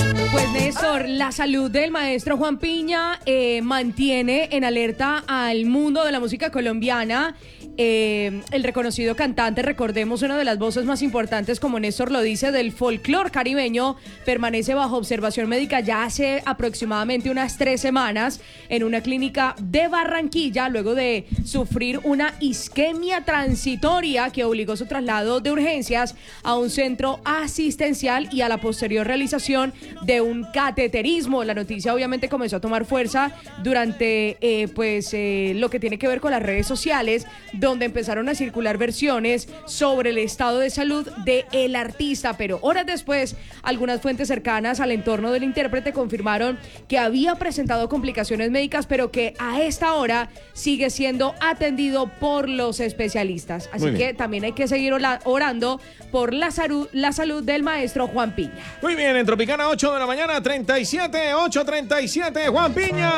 Pues Néstor, la salud del maestro Juan Piña mantiene en alerta al mundo de la música colombiana. El reconocido cantante, recordemos, una de las voces más importantes, como Néstor lo dice, del folclore caribeño, permanece bajo observación médica ya hace aproximadamente unas 3 semanas en una clínica de Barranquilla, luego de sufrir una isquemia transitoria que obligó su traslado de urgencias a un centro asistencial y a la posterior realización de un cateterismo. La noticia obviamente comenzó a tomar fuerza durante lo que tiene que ver con las redes sociales, donde empezaron a circular versiones sobre el estado de salud del artista, pero horas después algunas fuentes cercanas al entorno del intérprete confirmaron que había presentado complicaciones médicas, pero que a esta hora sigue siendo atendido por los especialistas. Así que también hay que seguir orando por la salud del maestro Juan Piña. Muy bien, en Tropicana 8 de la mañana, 8:37, Juan Piña.